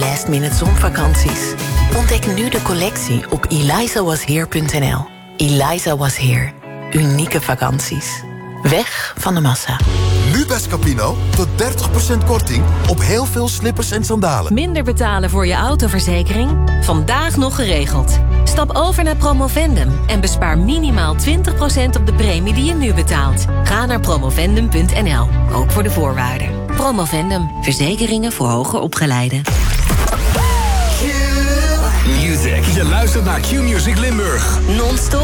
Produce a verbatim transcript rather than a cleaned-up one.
Last minute zonvakanties. Ontdek nu de collectie op eliza was here punt n l. Eliza Was Here. Unieke vakanties. Weg van de massa. Nu bij Scapino tot dertig procent korting op heel veel slippers en sandalen. Minder betalen voor je autoverzekering? Vandaag nog geregeld. Stap over naar Promovendum en bespaar minimaal twintig procent op de premie die je nu betaalt. Ga naar promovendum punt n l, ook voor de voorwaarden. Promovendum, verzekeringen voor hoger opgeleiden. Music. Je luistert naar Q-Music Limburg. Non-stop